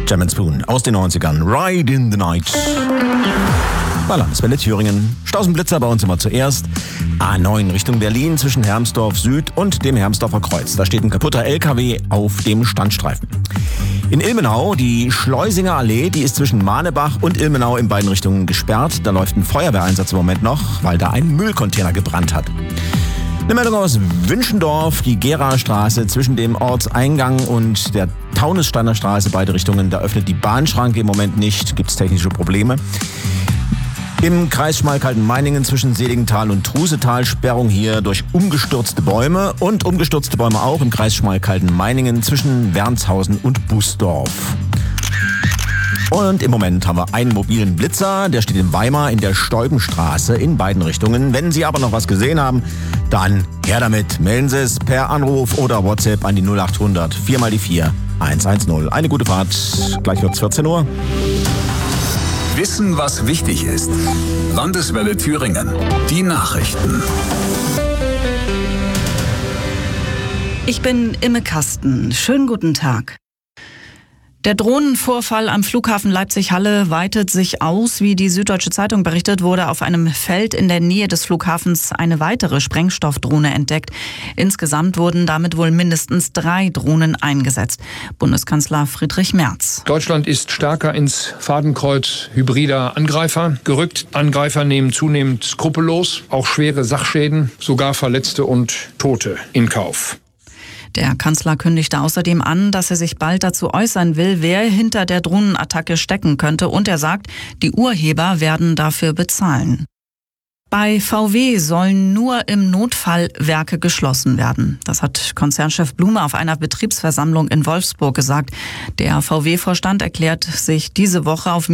Jam & Spoon aus den 90ern. Ride in the Night. Bei Landeswelle Thüringen. Stausenblitzer bei uns immer zuerst. A9 Richtung Berlin zwischen Hermsdorf Süd und dem Hermsdorfer Kreuz. Da steht ein kaputter LKW auf dem Standstreifen. In Ilmenau, die Schleusinger Allee, die ist zwischen Mahnebach und Ilmenau in beiden Richtungen gesperrt. Da läuft ein Feuerwehreinsatz im Moment noch, weil da ein Müllcontainer gebrannt hat. Eine Meldung aus Wünschendorf, die Gera-Straße zwischen dem Ortseingang und der Taunussteiner Straße, beide Richtungen. Da öffnet die Bahnschranke im Moment nicht, gibt es technische Probleme. Im Kreis Schmalkalden-Meiningen zwischen Seligenthal und Trusetal Sperrung hier durch umgestürzte Bäume und umgestürzte Bäume auch im Kreis Schmalkalden-Meiningen zwischen Wernshausen und Busdorf. Und im Moment haben wir einen mobilen Blitzer, der steht in Weimar in der Steubenstraße in beiden Richtungen. Wenn Sie aber noch was gesehen haben, dann her damit. Melden Sie es per Anruf oder WhatsApp an die 0800 4 mal die 4 110. Eine gute Fahrt, gleich wird's 14 Uhr. Wissen, was wichtig ist. Landeswelle Thüringen. Die Nachrichten. Ich bin Imme Kasten. Schönen guten Tag. Der Drohnenvorfall am Flughafen Leipzig-Halle weitet sich aus. Wie die Süddeutsche Zeitung berichtet, wurde auf einem Feld in der Nähe des Flughafens eine weitere Sprengstoffdrohne entdeckt. Insgesamt wurden damit wohl mindestens 3 Drohnen eingesetzt. Bundeskanzler Friedrich Merz. Deutschland ist stärker ins Fadenkreuz hybrider Angreifer gerückt. Angreifer nehmen zunehmend skrupellos auch schwere Sachschäden, sogar Verletzte und Tote in Kauf. Der Kanzler kündigte außerdem an, dass er sich bald dazu äußern will, wer hinter der Drohnenattacke stecken könnte. Und er sagt, die Urheber werden dafür bezahlen. Bei VW sollen nur im Notfall Werke geschlossen werden. Das hat Konzernchef Blume auf einer Betriebsversammlung in Wolfsburg gesagt. Der VW-Vorstand erklärt sich diese Woche auf